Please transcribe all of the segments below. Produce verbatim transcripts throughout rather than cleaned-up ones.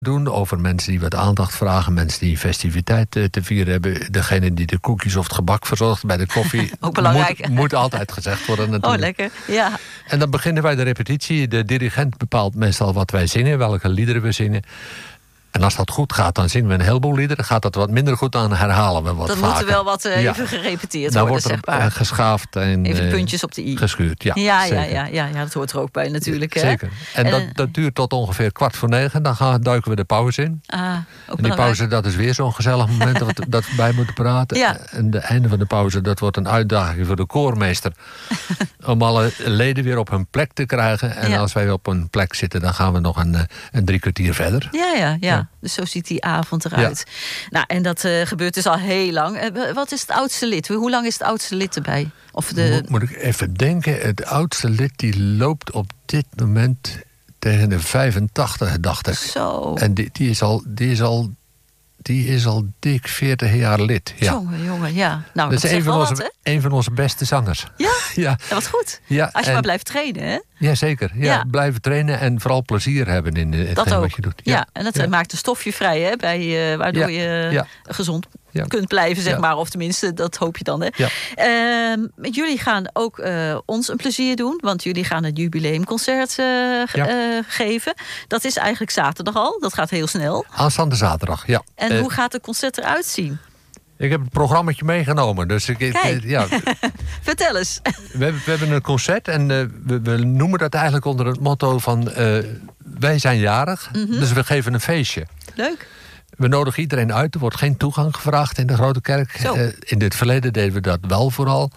doen over mensen die wat aandacht vragen, mensen die festiviteit te, te vieren hebben. Degene die de koekjes of het gebak verzorgt bij de koffie. Ook belangrijk. Moet, moet altijd gezegd worden natuurlijk. Oh, lekker. Ja. En dan beginnen wij de repetitie. De dirigent bepaalt meestal wat wij zingen, welke liederen we zingen. En als dat goed gaat, dan zingen we een heleboel liederen. Gaat dat wat minder goed, dan herhalen we wat Dan vaker. moet er wel wat uh, ja. even gerepeteerd dan worden, wordt er, zeg maar. Uh, geschaafd en even de uh, puntjes op de i. geschuurd. Ja, ja, zeker. ja, ja, ja, ja, dat hoort er ook bij natuurlijk. Hè? Zeker. En, en dat, dat duurt tot ongeveer kwart voor negen. Dan gaan, duiken we de pauze in. Ah, ook en die belangrijk. pauze, dat is weer zo'n gezellig moment dat we, dat we bij moeten praten. Ja. En het einde van de pauze, dat wordt een uitdaging voor de koormeester. om alle leden weer op hun plek te krijgen. En ja. als wij op een plek zitten, dan gaan we nog een, een drie kwartier verder. Ja, ja, ja, Ja. Dus zo ziet die avond eruit. Ja. Nou, en dat uh, gebeurt dus al heel lang. Uh, wat is het oudste lid? Hoe lang is het oudste lid erbij? Of de... Mo- moet ik even denken. Het oudste lid die loopt op dit moment tegen de vijfentachtig, dacht ik. Zo. En die, die, is al, die, is al, die is al dik veertig jaar lid. Ja. Jongen, jongen, ja. Nou, dat, dat is een van, onze, wat, een van onze beste zangers. Ja? ja. Dat was goed. Ja, Als je en, maar blijft trainen, hè? Ja, zeker. Ja, ja. Blijven trainen en vooral plezier hebben in hetgeen dat ook. wat je doet. Ja, Ja, en dat ja. maakt een stofje vrij, hè? Bij, uh, waardoor ja. je ja. gezond ja. kunt blijven, zeg ja. maar. Of tenminste, dat hoop je dan, hè? Ja. Uh, jullie gaan ook uh, ons een plezier doen. Want jullie gaan het jubileumconcert uh, ja. uh, geven. Dat is eigenlijk zaterdag al. Dat gaat heel snel. Aanstaande zaterdag, ja. En uh, hoe gaat het concert eruit zien? Ik heb het programmaatje meegenomen. Dus ik, Kijk, ja. vertel eens. We hebben, we hebben een concert en uh, we, we noemen dat eigenlijk onder het motto van... Uh, wij zijn jarig, mm-hmm. dus we geven een feestje. Leuk. We nodigen iedereen uit. Er wordt geen toegang gevraagd in de Grote Kerk. Uh, in het verleden deden we dat wel vooral.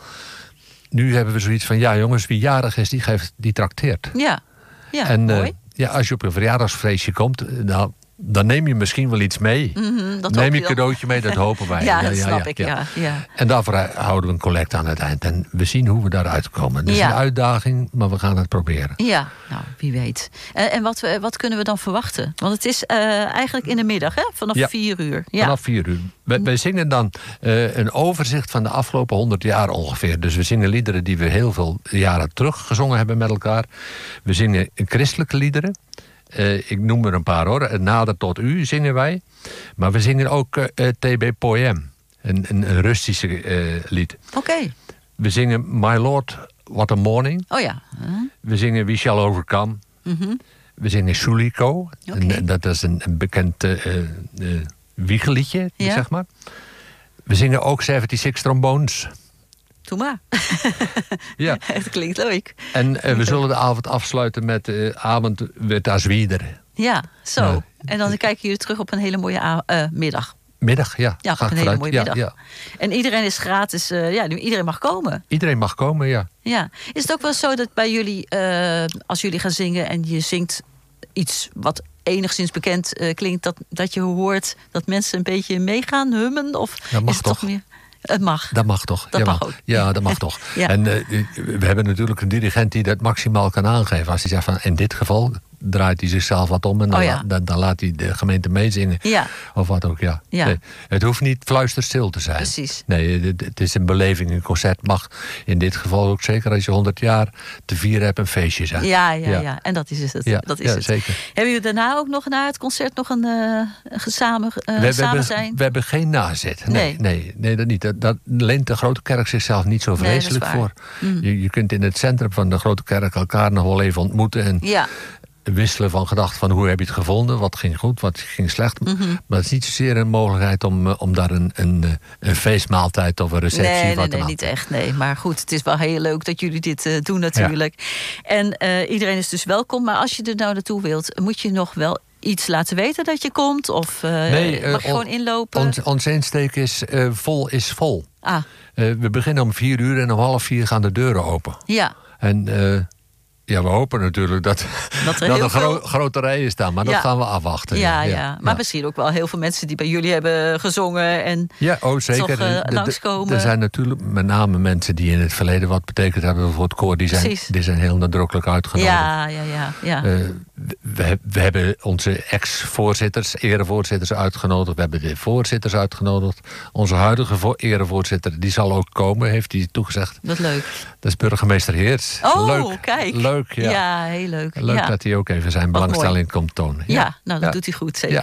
Nu hebben we zoiets van... ja jongens, wie jarig is, die, geeft, die trakteert. Ja, ja en, mooi. Uh, ja, als je op een verjaardagsfeestje komt... Nou, dan neem je misschien wel iets mee. Mm-hmm, dat neem je een cadeautje mee, dat hopen wij. ja, dat ja, snap ja, ik. ja. Ja, ja. En daarvoor houden we een collect aan het eind. En we zien hoe we daaruit komen. Het is ja. een uitdaging, maar we gaan het proberen. Ja, nou, wie weet. En, en wat, wat kunnen we dan verwachten? Want het is uh, eigenlijk in de middag, hè? Vanaf ja. vier uur. Ja. Vanaf vier uur. Wij, wij zingen dan uh, een overzicht van de afgelopen honderd jaar ongeveer. Dus we zingen liederen die we heel veel jaren terug gezongen hebben met elkaar. We zingen christelijke liederen. Uh, ik noem er een paar hoor. Nader tot u zingen wij. Maar we zingen ook uh, T B Poem. Een, een, een Russische uh, lied. Oké. Okay. We zingen My Lord, What a Morning. Oh ja. Uh-huh. We zingen We Shall Overcome. Mm-hmm. We zingen Shuliko. Okay. En, dat is een, een bekend uh, uh, wiegeliedje, ja. zeg maar. We zingen ook zevenenzeventig trombones. Doe maar. Ja. Het klinkt leuk. En uh, we zullen de avond afsluiten met uh, Avond wird das wieder. Ja, zo. Nou, en dan kijken jullie terug op een hele mooie a- uh, middag. Middag, ja. Ja, op een hele vooruit. mooie ja, middag. Ja. En iedereen is gratis. Uh, ja, nu iedereen mag komen. Iedereen mag komen, ja. Ja. Is het ook wel zo dat bij jullie, uh, als jullie gaan zingen en je zingt iets wat enigszins bekend uh, klinkt, dat, dat je hoort dat mensen een beetje meegaan hummen? Of dat mag is het toch? toch meer? Het mag. Dat mag toch? Dat ja, mag ook. Ja, dat mag toch. Ja. En uh, we hebben natuurlijk een dirigent die dat maximaal kan aangeven. Als hij zegt van in dit geval draait hij zichzelf wat om en dan, oh ja. la, dan, dan laat hij de gemeente meezingen. Ja. Of wat ook, ja. ja. Nee, het hoeft niet fluisterstil te zijn. Precies. Nee, het, het is een beleving. Een concert mag in dit geval ook zeker als je honderd jaar te vieren hebt een feestje zijn. Ja, ja, ja. ja. En dat is het. Ja, dat is ja het. zeker. Hebben jullie daarna ook nog na het concert nog een, uh, een samen, uh, we, samen we zijn? hebben, we hebben geen nazit. Nee, nee. nee, nee dat niet. Dat, dat leent de Grote Kerk zichzelf niet zo vreselijk nee, voor. Mm. Je, je kunt in het centrum van de Grote Kerk elkaar nog wel even ontmoeten. En ja. wisselen van gedachten van hoe heb je het gevonden, wat ging goed, wat ging slecht. Mm-hmm. Maar het is niet zozeer een mogelijkheid om, om daar een, een, een feestmaaltijd of een receptie nee, van nee, te nee, maken. niet echt. Nee. Maar goed, het is wel heel leuk dat jullie dit uh, doen natuurlijk. Ja. En uh, iedereen is dus welkom. Maar als je er nou naartoe wilt, moet je nog wel iets laten weten dat je komt? Of uh, nee, uh, mag je on, gewoon inlopen? Ons, ons insteek is uh, vol is vol. Ah. Uh, we beginnen om vier uur en om half vier gaan de deuren open. Ja. En uh, ja, we hopen natuurlijk dat, dat er, dat er veel... gro- grote rijen staan. Maar ja. dat gaan we afwachten. Ja, ja. ja. ja. Maar ja. misschien ook wel heel veel mensen die bij jullie hebben gezongen. En ja, oh, zeker. toch uh, langskomen. Er zijn natuurlijk met name mensen die in het verleden wat betekend hebben voor het koor. Die zijn, die zijn heel nadrukkelijk uitgenodigd. Ja, ja, ja. ja. Uh, We, we hebben onze ex-voorzitters, erevoorzitters uitgenodigd. We hebben de voorzitters uitgenodigd. Onze huidige vo- erevoorzitter, die zal ook komen, heeft hij toegezegd. Wat leuk. Dat is burgemeester Heerts. Oh, leuk, kijk. Leuk, ja. Ja, heel leuk. Leuk ja. dat hij ook even zijn belangstelling komt tonen. Ja, Ja, nou dat ja. doet hij goed, zeker. Ja.